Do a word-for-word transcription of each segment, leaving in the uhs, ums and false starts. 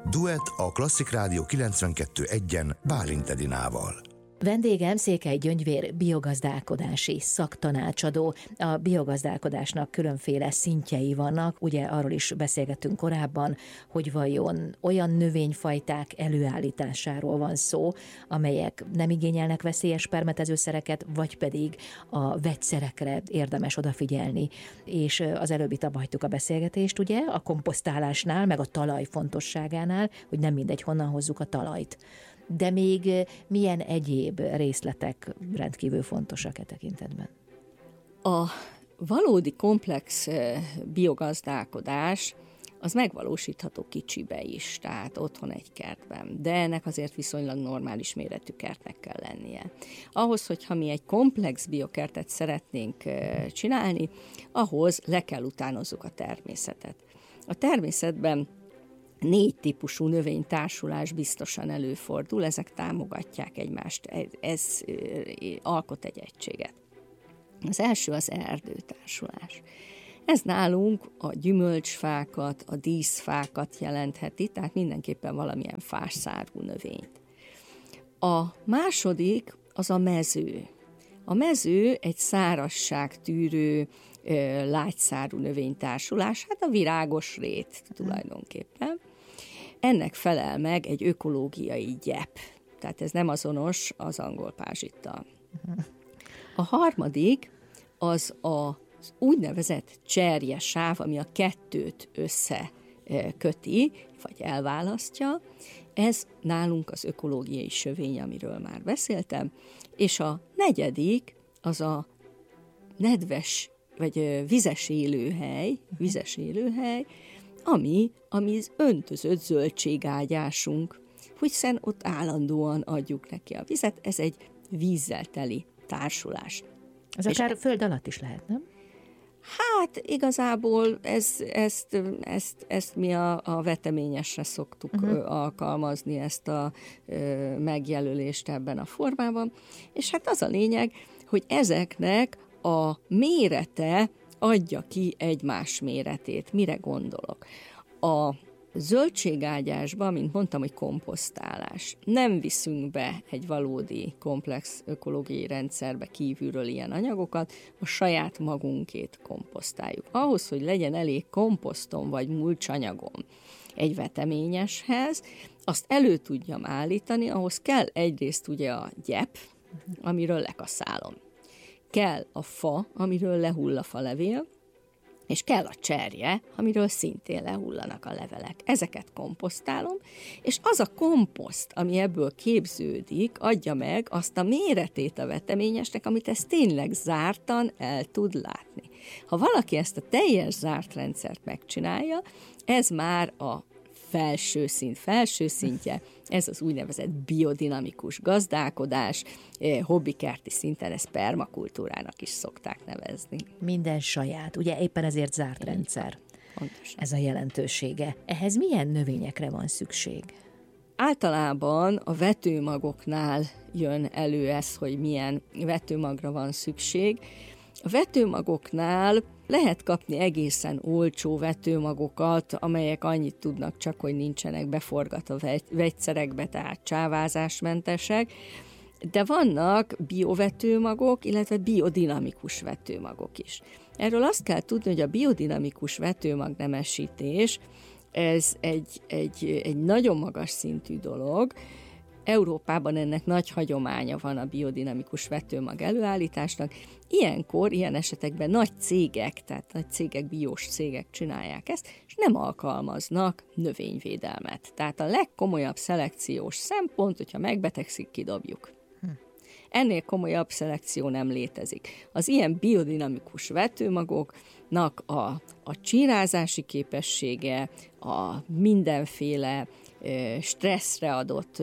Duett a Klasszik Rádió kilencvenkettő egyen Bálint Edinával. Vendégem Székely Gyöngyvér biogazdálkodási szaktanácsadó. A biogazdálkodásnak különféle szintjei vannak, ugye arról is beszélgettünk korábban, hogy vajon olyan növényfajták előállításáról van szó, amelyek nem igényelnek veszélyes permetezőszereket, vagy pedig a vegyszerekre érdemes odafigyelni. És az előbbit abba hagytuk a beszélgetést, ugye, a komposztálásnál, meg a talaj fontosságánál, hogy nem mindegy, honnan hozzuk a talajt. De még milyen egyéb részletek rendkívül fontosak e tekintetben? A valódi komplex biogazdálkodás az megvalósítható kicsibe is, tehát otthon egy kertben, de ennek azért viszonylag normális méretű kertnek kell lennie. Ahhoz, hogyha mi egy komplex biokertet szeretnénk csinálni, ahhoz le kell utánozzuk a természetet. A természetben négy típusú növénytársulás biztosan előfordul, ezek támogatják egymást, ez, ez alkot egy egységet. Az első az erdőtársulás. Ez nálunk a gyümölcsfákat, a díszfákat jelentheti, tehát mindenképpen valamilyen fásszárú növényt. A második az a mező. A mező egy szárazságtűrő, lágyszárú növénytársulás, hát a virágos rét tulajdonképpen. Ennek felel meg egy ökológiai gyep, tehát ez nem azonos az angol pázsittal. A harmadik az az úgynevezett cserjesáv, ami a kettőt összeköti, vagy elválasztja. Ez nálunk az ökológiai sövény, amiről már beszéltem, és a negyedik az a nedves vagy vizes élőhely, vizes élőhely, ami, ami az öntözött zöldségágyásunk, hiszen ott állandóan adjuk neki a vizet, ez egy vízzel teli társulás. Ez akár e- föld alatt is lehet, nem? Hát igazából ez, ezt, ezt, ezt mi a, a veteményesre szoktuk uh-huh. alkalmazni, ezt a ö, megjelölést ebben a formában, és hát az a lényeg, hogy ezeknek a mérete adja ki egymás méretét. Mire gondolok? A zöldségágyásban, mint mondtam, hogy komposztálás. Nem viszünk be egy valódi komplex ökológiai rendszerbe kívülről ilyen anyagokat, a saját magunkét komposztáljuk. Ahhoz, hogy legyen elég komposztom vagy mulcsanyagom egy veteményeshez, azt elő tudjam állítani, ahhoz kell egyrészt ugye a gyep, amiről lekaszálom. Kell a fa, amiről lehull a falevél, és kell a cserje, amiről szintén lehullanak a levelek. Ezeket komposztálom, és az a komposzt, ami ebből képződik, adja meg azt a méretét a veteményesnek, amit ez tényleg zártan el tud látni. Ha valaki ezt a teljes zárt rendszert megcsinálja, ez már a felső szint, felső szintje, ez az úgynevezett biodinamikus gazdálkodás, hobbikerti szinten ezt permakultúrának is szokták nevezni. Minden saját, ugye éppen ezért zárt Én rendszer. Pontosan. Ez a jelentősége. Ehhez milyen növényekre van szükség? Általában a vetőmagoknál jön elő ez, hogy milyen vetőmagra van szükség. A vetőmagoknál lehet kapni egészen olcsó vetőmagokat, amelyek annyit tudnak csak, hogy nincsenek beforgatva vegyszerekbe, tehát csávázásmentesek, de vannak biovetőmagok, illetve biodinamikus vetőmagok is. Erről azt kell tudni, hogy a biodinamikus vetőmagnemesítés, ez egy, egy, egy nagyon magas szintű dolog. Európában ennek nagy hagyománya van a biodinamikus vetőmag előállításnak. Ilyenkor, ilyen esetekben nagy cégek, tehát nagy cégek, biós cégek csinálják ezt, és nem alkalmaznak növényvédelmet. Tehát a legkomolyabb szelekciós szempont, hogyha megbetegszik, kidobjuk. Hm. Ennél komolyabb szelekció nem létezik. Az ilyen biodinamikus vetőmagoknak a, a csírázási képessége, a mindenféle stresszre adott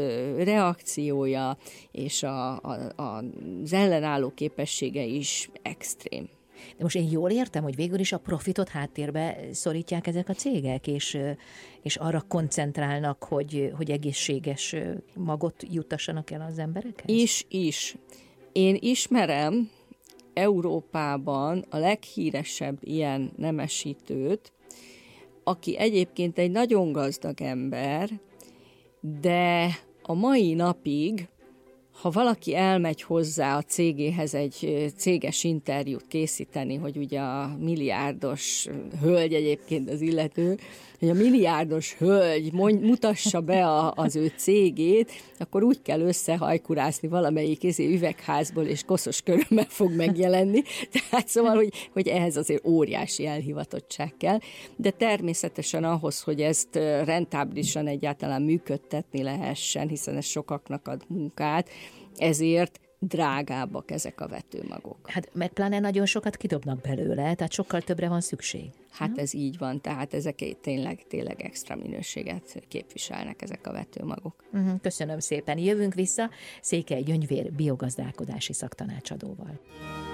reakciója és a, a, a, az ellenálló képessége is extrém. De most én jól értem, hogy végül is a profitot háttérbe szorítják ezek a cégek, és, és arra koncentrálnak, hogy, hogy egészséges magot juttassanak el az emberekhez? Is, is. Én ismerem Európában a leghíresebb ilyen nemesítőt, aki egyébként egy nagyon gazdag ember, de a mai napig, ha valaki elmegy hozzá a cégéhez egy céges interjút készíteni, hogy ugye a milliárdos hölgy egyébként az illető, hogy a milliárdos hölgy mondj, mutassa be a, az ő cégét, akkor úgy kell összehajkurászni valamelyik izé üvegházból, és koszos körömmel fog megjelenni. Tehát szóval, hogy, hogy ehhez azért óriási elhivatottság kell. De természetesen ahhoz, hogy ezt rentábilisan egyáltalán működtetni lehessen, hiszen ez sokaknak ad munkát, ezért drágábbak ezek a vetőmagok. Hát meg pláne nagyon sokat kidobnak belőle, tehát sokkal többre van szükség. Hát ez így van, tehát ezek tényleg, tényleg extra minőséget képviselnek ezek a vetőmagok. Uh-huh, köszönöm szépen. Jövünk vissza Székely Gyöngyvér biogazdálkodási szaktanácsadóval.